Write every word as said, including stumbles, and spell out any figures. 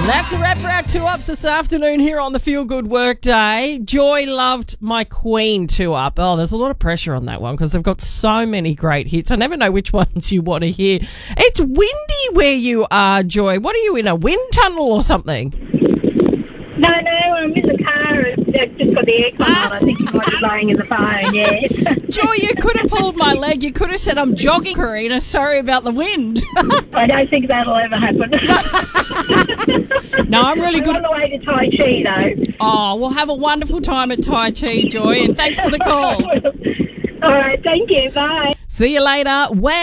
That's a wrap for our two ups this afternoon here on the Feel Good Work Day. Joy loved My Queen two up. Oh, there's a lot of pressure on that one because they've got so many great hits. I never know which ones you want to hear. It's windy where you are, Joy. What are you in, a wind tunnel or something? No, no, I'm in the car. I've just got the aircon on. I think you might be lying in the phone, yes. Joy, you could have pulled my leg. You could have said, I'm jogging, Karina. Sorry about the wind. I don't think that'll ever happen. No, I'm really good. I'm on the way to Tai Chi, though. Oh, we'll have a wonderful time at Tai Chi, Joy, and thanks for the call. All right, thank you. Bye. See you later. Wow.